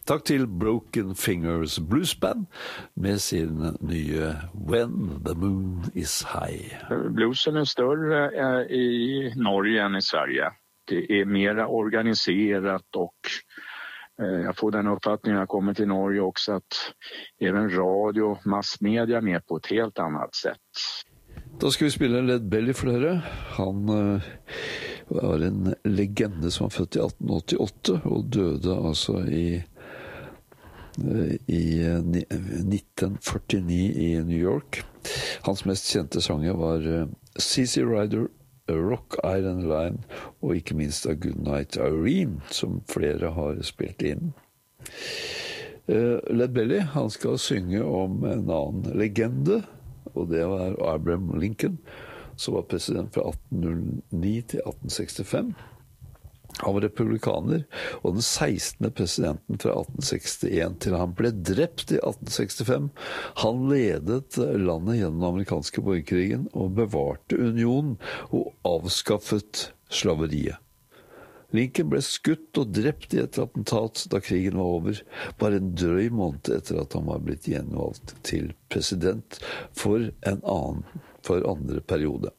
Takk til Broken Fingers Blues Band med sin nye When the Moon is High. Bluesen större i Norge än i Sverige. Det mer organiserat och jag får den uppfattningen när jag kommer till Norge också att även radio och massmedia är med på ett helt annat sätt. Da skal vi spille Led Belly for dere. Han var en legende som var født i 1888 og døde altså i 1949 i New York. Hans mest kjente sanger var CC Rider, Rock Iron Line og ikke minst A Good Night Irene, som flere har spilt inn. Led Belly, han skal synge om en annen legende, og det var Abraham Lincoln, som var president fra 1809 til 1865. Han var republikaner, og den 16. presidenten fra 1861 til han ble drept i 1865. Han ledet landet gjennom den amerikanske borgerkrigen og bevarte unionen og avskaffet slaveriet. Lincoln ble skutt og drept i et attentat da krigen var over, bare en drøy måned etter at han var blitt gjenvalgt til president for andre periode.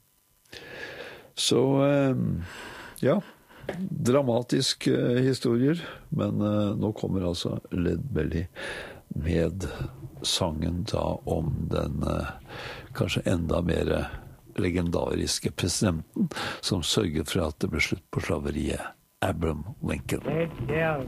Så, ja, dramatisk historier, men nå kommer altså Led Belly med sangen da om den kanskje enda mer legendariske presidenten som sørget for at det ble slutt på slaveriet, Abraham Lincoln. Red Hill,